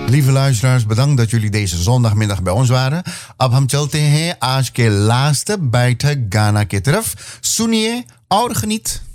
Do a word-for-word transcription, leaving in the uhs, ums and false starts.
Lieve luisteraars, bedankt dat jullie deze zondagmiddag bij ons waren. अब हम चलते हैं आज के लास्ट बैठक गाना की तरफ. सुनिए और गनीत.